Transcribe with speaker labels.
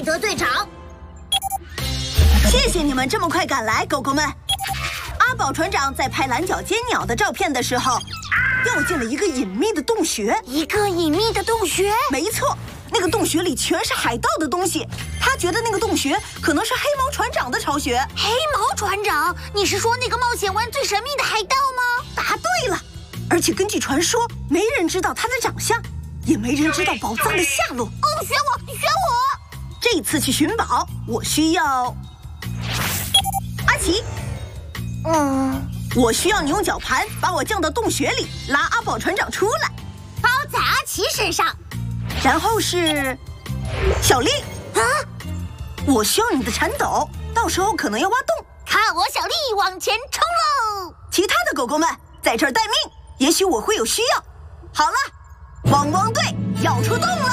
Speaker 1: 得队长。
Speaker 2: 谢谢你们这么快赶来，狗狗们。阿宝船长在拍蓝脚尖鸟的照片的时候，掉进了一个隐秘的洞穴。
Speaker 1: 一个隐秘的洞穴？
Speaker 2: 没错，那个洞穴里全是海盗的东西。他觉得那个洞穴可能是黑毛船长的巢穴。
Speaker 1: 黑毛船长？你是说那个冒险湾最神秘的海盗吗？
Speaker 2: 答对了。而且根据传说，没人知道他的长相，也没人知道宝藏的下落。
Speaker 1: 哦，选我，选我！
Speaker 2: 这次去寻宝，我需要阿奇。我需要你用绞盘把我降到洞穴里，拉阿宝船长出来，
Speaker 1: 包在阿奇身上。
Speaker 2: 然后是小丽
Speaker 1: 啊！
Speaker 2: 我需要你的铲斗，到时候可能要挖洞。
Speaker 1: 看我小丽往前冲喽！
Speaker 2: 其他的狗狗们在这儿待命，也许我会有需要。好了，汪汪队要出动了。